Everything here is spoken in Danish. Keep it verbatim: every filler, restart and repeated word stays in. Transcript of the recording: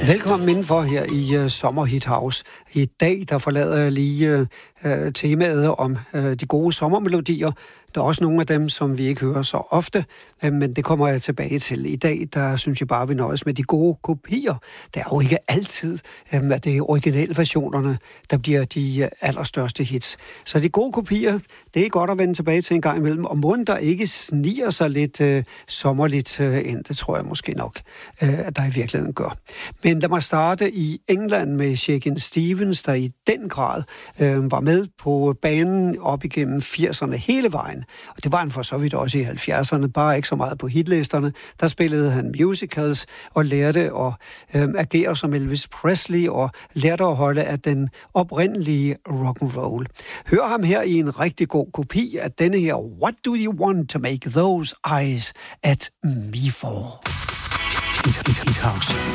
Velkommen indenfor her i uh, Sommerhit House. I dag der forlader jeg lige uh, temaet om uh, de gode sommermelodier. Der er også nogle af dem, som vi ikke hører så ofte, uh, men det kommer jeg tilbage til. I dag der synes jeg bare, at vi nøjes med de gode kopier. Det er jo ikke altid, uh, at det er originalversionerne, der bliver de uh, allerstørste hits. Så de gode kopier, det er godt at vende tilbage til en gang imellem. Og måden der ikke sniger sig lidt uh, sommerligt uh, ind, det tror jeg måske nok, uh, at der i virkeligheden gør. Men lad mig starte i England med Shakin' Stevens, der i den grad øh, var med på banen op igennem firserne hele vejen. Og det var han for så vidt også i halvfjerdserne, bare ikke så meget på hitlisterne. Der spillede han musicals og lærte at øh, agere som Elvis Presley og lærte at holde af den oprindelige rock'n'roll. Hør ham her i en rigtig god kopi af denne her What Do You Want To Make Those Eyes At Me For? Hit, hit, hit house.